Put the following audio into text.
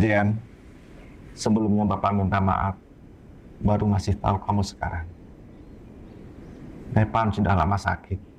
Jen, sebelumnya Bapak minta maaf, baru ngasih tahu kamu sekarang. Depan sudah lama sakit.